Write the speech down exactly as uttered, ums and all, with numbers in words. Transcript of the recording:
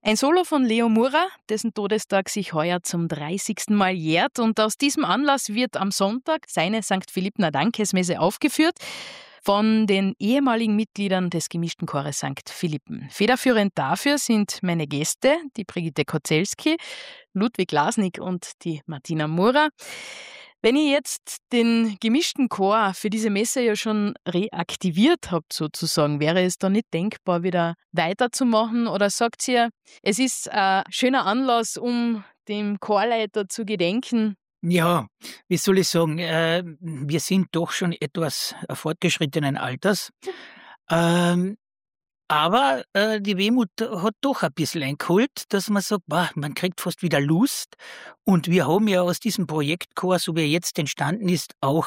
Ein Solo von Leo Mura, dessen Todestag sich heuer zum dreißigsten Mal jährt. Und aus diesem Anlass wird am Sonntag seine Sankt Philippner Dankesmesse aufgeführt von den ehemaligen Mitgliedern des gemischten Chores Sankt Philippen. Federführend dafür sind meine Gäste, die Brigitte Kozelski, Ludwig Lasnik und die Martina Mura. Wenn ihr jetzt den gemischten Chor für diese Messe ja schon reaktiviert habt, sozusagen, wäre es da nicht denkbar, wieder weiterzumachen? Oder sagt ihr, es ist ein schöner Anlass, um dem Chorleiter zu gedenken? Ja, wie soll ich sagen, äh, wir sind doch schon etwas fortgeschrittenen Alters. Ähm, aber äh, die Wehmut hat doch ein bisschen eingeholt, dass man sagt, boah, man kriegt fast wieder Lust. Und wir haben ja aus diesem Projektchor, so wie er jetzt entstanden ist, auch